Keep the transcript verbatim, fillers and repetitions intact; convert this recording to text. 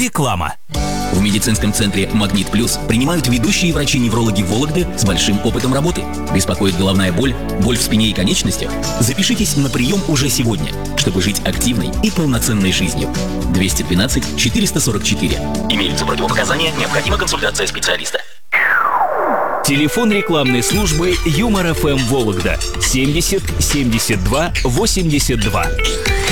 Реклама. В медицинском центре «Магнит Плюс» принимают ведущие врачи-неврологи Вологды с большим опытом работы. Беспокоит головная боль, боль в спине и конечностях? Запишитесь на прием уже сегодня, чтобы жить активной и полноценной жизнью. двести двенадцать четыреста сорок четыре. Имеются противопоказания, необходима консультация специалиста. Телефон рекламной службы Юмор эф эм Вологда семьдесят семьдесят два восемьдесят два.